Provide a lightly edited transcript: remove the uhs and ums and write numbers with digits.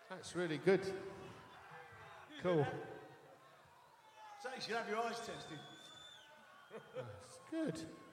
That's really good. Cool. So you should have your eyes tested. That's good.